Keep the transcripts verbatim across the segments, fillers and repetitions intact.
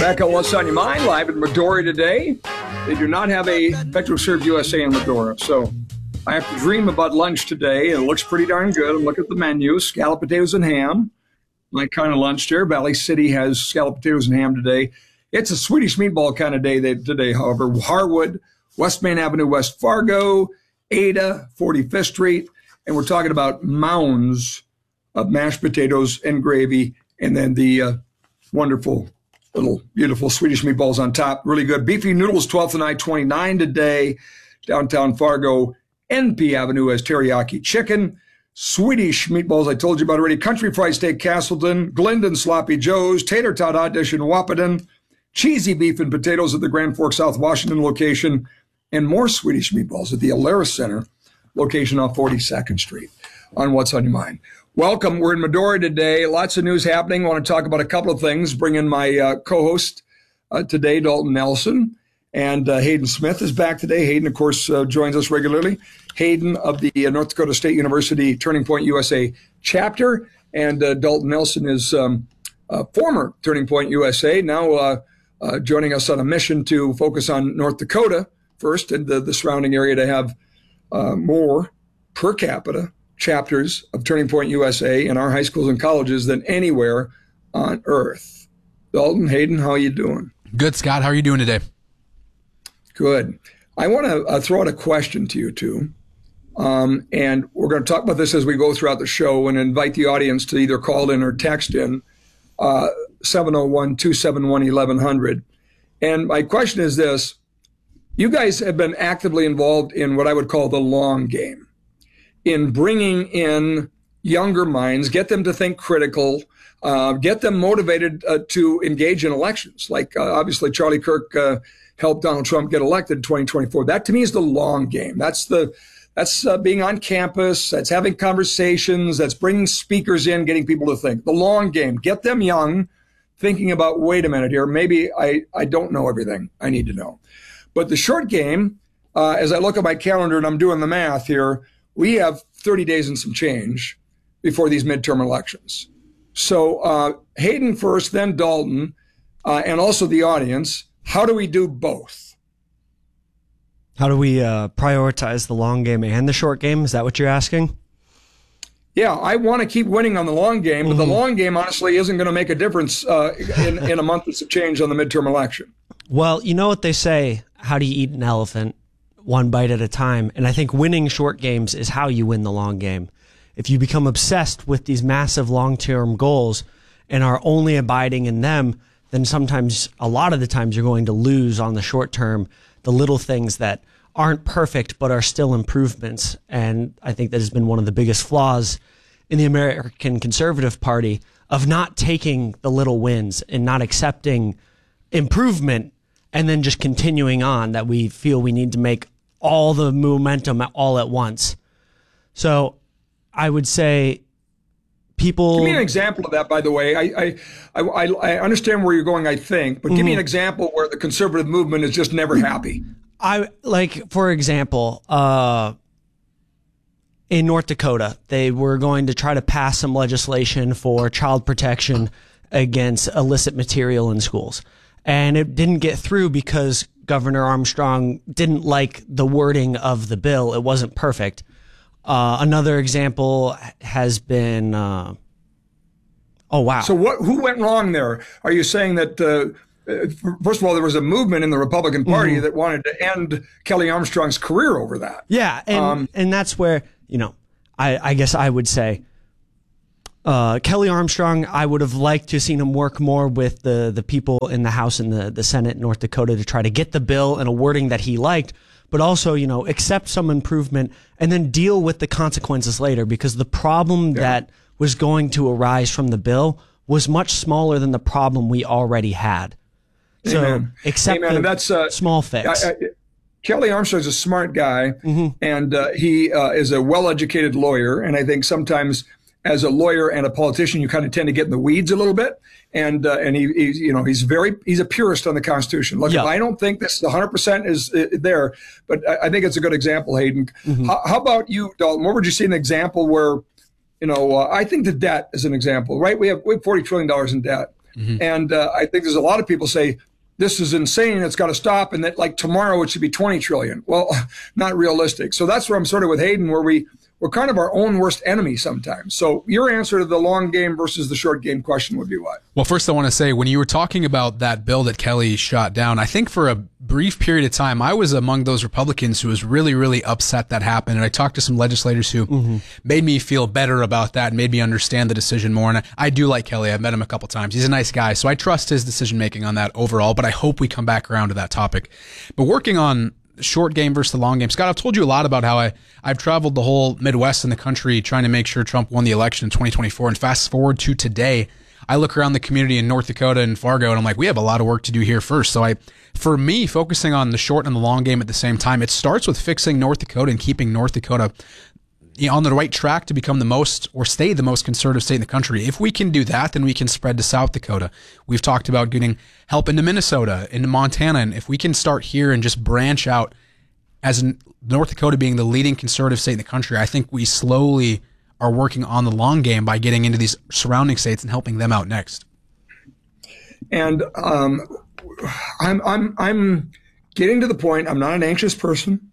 Back on What's on Your Mind, live in Medora today. They do not have a PetroServe U S A in Medora, so I have to dream about lunch today. It looks pretty darn good. Look at the menu: scalloped potatoes and ham. My kind of lunch there. Valley City has scalloped potatoes and ham today. It's a Swedish meatball kind of day today, however. Harwood, West Main Avenue, West Fargo, Ada, forty-fifth Street, and we're talking about mounds of mashed potatoes and gravy, and then the uh, wonderful little beautiful Swedish meatballs on top. Really good. Beefy noodles, twelfth and I twenty-nine today. Downtown Fargo, N P Avenue has teriyaki chicken. Swedish meatballs, I told you about already. Country Fried Steak, Castleton. Glendon Sloppy Joe's. Tater Tot Hot Dish in Wahpeton. Cheesy beef and potatoes at the Grand Forks, South Washington location. And more Swedish meatballs at the Alaris Center location off forty-second Street on What's on Your Mind. Welcome. We're in Medora today. Lots of news happening. I want to talk about a couple of things. Bring in my uh, co-host uh, today, Dalton Nelson. And uh, Hayden Smith is back today. Hayden, of course, uh, joins us regularly. Hayden of the uh, North Dakota State University Turning Point U S A chapter. And uh, Dalton Nelson is um, a former Turning Point U S A, now uh, uh, joining us on a mission to focus on North Dakota first and the, the surrounding area to have uh, more per capita chapters of Turning Point U S A in our high schools and colleges than anywhere on earth. Dalton, Hayden, how are you doing? Good, Scott. How are you doing today? Good. I want to uh, throw out a question to you two. Um, and we're going to talk about this as we go throughout the show and invite the audience to either call in or text in uh, seven oh one, two seven one, eleven hundred. And my question is this. You guys have been actively involved in what I would call the long game, in bringing in younger minds, get them to think critical, uh, get them motivated uh, to engage in elections. Like uh, obviously Charlie Kirk uh, helped Donald Trump get elected in twenty twenty-four. That to me is the long game. That's the that's uh, being on campus. That's having conversations. That's bringing speakers in, getting people to think. The long game. Get them young, thinking about, wait a minute here, maybe I, I don't know everything I need to know. But the short game, uh, as I look at my calendar and I'm doing the math here, we have thirty days and some change before these midterm elections. So uh, Hayden first, then Dalton, uh, and also the audience. How do we do both? How do we uh, prioritize the long game and the short game? Is that what you're asking? Yeah, I want to keep winning on the long game, but mm-hmm. the long game, honestly, isn't going to make a difference uh, in, in a month of change on the midterm election. Well, you know what they say, how do you eat an elephant? One bite at a time. And I think winning short games is how you win the long game. If you become obsessed with these massive long-term goals and are only abiding in them, then sometimes, a lot of the times, you're going to lose on the short term, the little things that aren't perfect but are still improvements. And I think that has been one of the biggest flaws in the American Conservative Party, of not taking the little wins and not accepting improvement and then just continuing on, that we feel we need to make all the momentum all at once. So I would say people... Give me an example of that, by the way. I I, I, I understand where you're going, I think, but give mm-hmm. me an example where the conservative movement is just never happy. I like, for example, uh, in North Dakota, they were going to try to pass some legislation for child protection against illicit material in schools. And it didn't get through because Governor Armstrong didn't like the wording of the bill. It wasn't perfect. Uh, another example has been, uh, oh, wow. So what? Who went wrong there? Are you saying that, uh, first of all, there was a movement in the Republican Party mm-hmm. that wanted to end Kelly Armstrong's career over that? Yeah, and, um, and that's where, you know, I, I guess I would say, Uh, Kelly Armstrong, I would have liked to have seen him work more with the, the people in the House and the, the Senate in North Dakota to try to get the bill in a wording that he liked, but also, you know, accept some improvement and then deal with the consequences later, because the problem yeah. that was going to arise from the bill was much smaller than the problem we already had. So Amen. accept Amen. the And that's, uh, small fix. I, I, Kelly Armstrong's a smart guy, mm-hmm. and uh, he uh, is a well-educated lawyer, and I think sometimes as a lawyer and a politician, you kind of tend to get in the weeds a little bit. And, uh, and he, he's, you know, he's very, he's a purist on the Constitution. Look, yeah. I don't think this one hundred percent is uh, there, but I, I think it's a good example, Hayden. Mm-hmm. How, how about you, Dalton? Where would you see an example where, you know, uh, I think the debt is an example, right? We have, we have forty trillion dollars in debt. Mm-hmm. And uh, I think there's a lot of people say, this is insane, it's got to stop, and that like tomorrow it should be twenty trillion. Well, not realistic. So that's where I'm sort of with Hayden, where we, we're kind of our own worst enemy sometimes. So your answer to the long game versus the short game question would be what? Well, first I want to say, when you were talking about that bill that Kelly shot down, I think for a brief period of time, I was among those Republicans who was really, really upset that happened. And I talked to some legislators who mm-hmm. made me feel better about that and made me understand the decision more. And I, I do like Kelly. I've met him a couple times. He's a nice guy. So I trust his decision making on that overall, but I hope we come back around to that topic. But working on short game versus the long game. Scott, I've told you a lot about how I, I've traveled the whole Midwest and the country trying to make sure Trump won the election in twenty twenty-four. And fast forward to today, I look around the community in North Dakota and Fargo, and I'm like, we have a lot of work to do here first. So I, for me, focusing on the short and the long game at the same time, it starts with fixing North Dakota and keeping North Dakota you know, on the right track to become the most or stay the most conservative state in the country. If we can do that, then we can spread to South Dakota. We've talked about getting help into Minnesota, into Montana. And if we can start here and just branch out as North Dakota being the leading conservative state in the country, I think we slowly are working on the long game by getting into these surrounding states and helping them out next. And um, I'm I'm I'm getting to the point. I'm not an anxious person.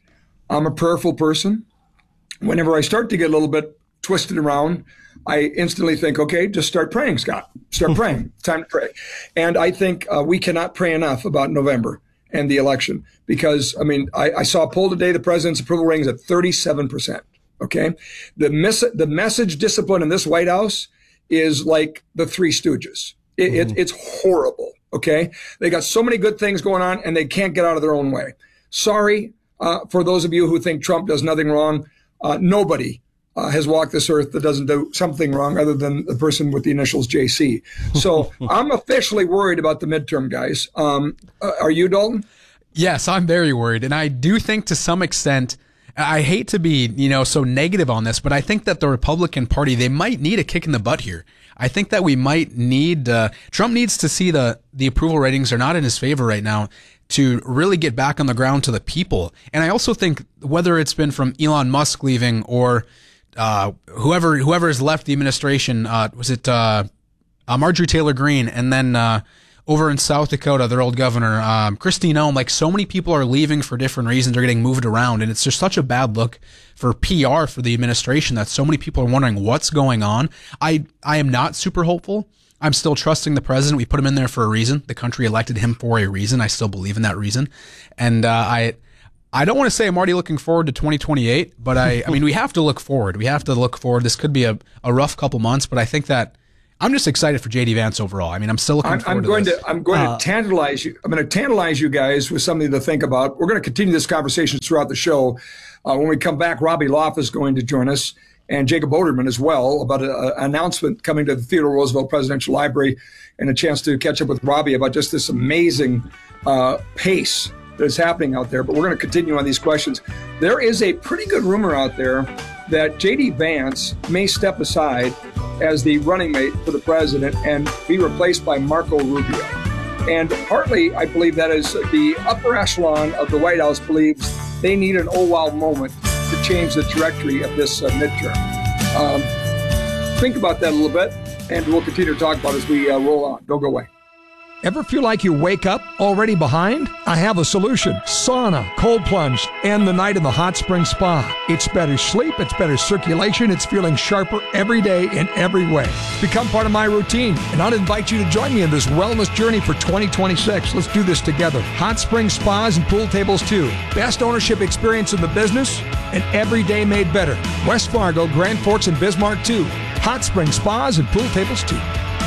I'm a prayerful person. Whenever I start to get a little bit twisted around, I instantly think, okay, just start praying, Scott. Start praying. It's time to pray. And I think uh, we cannot pray enough about November and the election because, I mean, I, I saw a poll today. The president's approval rating is at thirty-seven percent. Okay, the mes- the message discipline in this White House is like the Three Stooges. It, mm-hmm. it, it's horrible. Okay, they got so many good things going on, and they can't get out of their own way. Sorry uh, for those of you who think Trump does nothing wrong. Uh, nobody uh, has walked this earth that doesn't do something wrong other than the person with the initials J C. So I'm officially worried about the midterm, guys. Um, uh, are you, Dalton? Yes, I'm very worried, and I do think to some extent. I hate to be, you know, so negative on this, but I think that the Republican Party, they might need a kick in the butt here. I think that we might need, uh, Trump needs to see the, the approval ratings are not in his favor right now to really get back on the ground to the people. And I also think whether it's been from Elon Musk leaving or, uh, whoever, whoever has left the administration, uh, was it, uh, uh Marjorie Taylor Greene and then, uh, over in South Dakota, their old governor, um, Kristi Noem, like so many people are leaving for different reasons. They're getting moved around. And it's just such a bad look for P R for the administration that so many people are wondering what's going on. I, I am not super hopeful. I'm still trusting the president. We put him in there for a reason. The country elected him for a reason. I still believe in that reason. And, uh, I, I don't want to say I'm already looking forward to twenty twenty-eight, but I, I mean, we have to look forward. We have to look forward. This could be a, a rough couple months, but I think that I'm just excited for J D Vance overall. I mean, I'm still looking I'm, forward I'm to going this. to I'm going uh, to tantalize you. I'm going to tantalize you guys with something to think about. We're going to continue this conversation throughout the show. Uh, when we come back, Robbie Loff is going to join us, and Jacob Oderman as well, about an announcement coming to the Theodore Roosevelt Presidential Library, and a chance to catch up with Robbie about just this amazing uh, pace that is happening out there. But we're going to continue on these questions. There is a pretty good rumor out there that J D Vance may step aside as the running mate for the president and be replaced by Marco Rubio. And partly, I believe that is the upper echelon of the White House believes they need an oh wow moment to change the trajectory of this uh, midterm. Um, think about that a little bit, and we'll continue to talk about it as we uh, roll on. Don't go away. Ever feel like you wake up already behind? I have a solution. Sauna, cold plunge, and the night in the hot spring spa. It's better sleep, it's better circulation, it's feeling sharper every day in every way. Become part of my routine, and I'll invite you to join me in this wellness journey for twenty twenty-six. Let's do this together. Hot spring spas and pool tables too. Best ownership experience in the business, and every day made better. West Fargo, Grand Forks, and Bismarck too. Hot spring spas and pool tables too.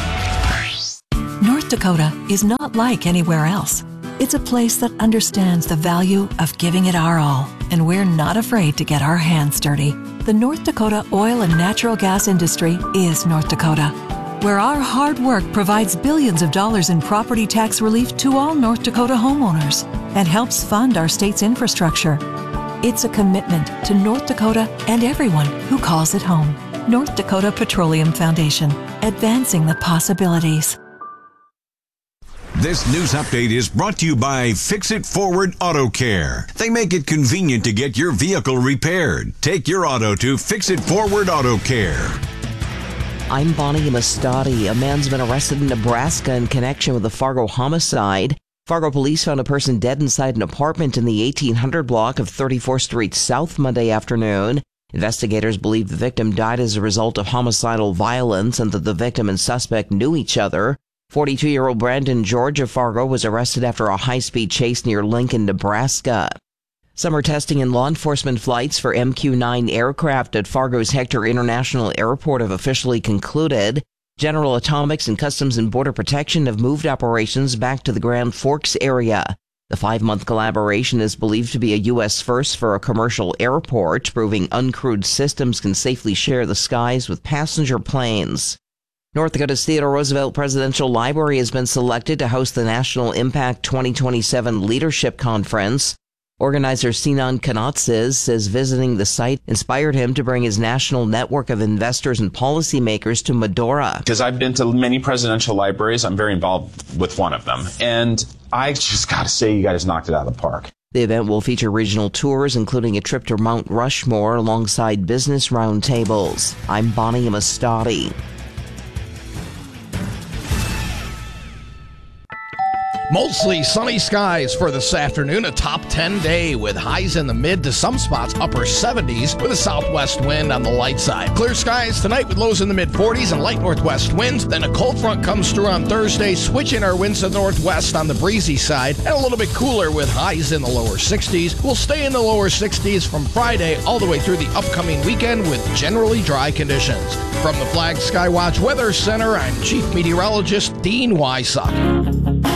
North Dakota is not like anywhere else. It's a place that understands the value of giving it our all, and we're not afraid to get our hands dirty. The North Dakota oil and natural gas industry is North Dakota, where our hard work provides billions of dollars in property tax relief to all North Dakota homeowners and helps fund our state's infrastructure. It's a commitment to North Dakota and everyone who calls it home. North Dakota Petroleum Foundation, advancing the possibilities. This news update is brought to you by Fix It Forward Auto Care. They make it convenient to get your vehicle repaired. Take your auto to Fix It Forward Auto Care. I'm Bonnie Mastati. A man's been arrested in Nebraska in connection with a Fargo homicide. Fargo police found a person dead inside an apartment in the eighteen hundred block of thirty-fourth Street South Monday afternoon. Investigators believe the victim died as a result of homicidal violence and that the victim and suspect knew each other. forty-two-year-old Brandon George of Fargo was arrested after a high-speed chase near Lincoln, Nebraska. Summer testing and law enforcement flights for M Q nine aircraft at Fargo's Hector International Airport have officially concluded. General Atomics and Customs and Border Protection have moved operations back to the Grand Forks area. The five-month collaboration is believed to be a U S first for a commercial airport, proving uncrewed systems can safely share the skies with passenger planes. North Dakota's Theodore Roosevelt Presidential Library has been selected to host the National Impact twenty twenty-seven Leadership Conference. Organizer Sinan Kanatsiz says visiting the site inspired him to bring his national network of investors and policymakers to Medora. Because I've been to many presidential libraries, I'm very involved with one of them. And I just got to say, you guys knocked it out of the park. The event will feature regional tours, including a trip to Mount Rushmore alongside business roundtables. I'm Bonnie Mastati. Mostly sunny skies for this afternoon, a top ten day with highs in the mid to some spots upper seventies with a southwest wind on the light side. Clear skies tonight with lows in the mid forties and light northwest winds. Then a cold front comes through on Thursday, switching our winds to the northwest on the breezy side and a little bit cooler with highs in the lower sixties. We'll stay in the lower sixties from Friday all the way through the upcoming weekend with generally dry conditions. From the Flag Skywatch Weather Center, I'm Chief Meteorologist Dean Wysock.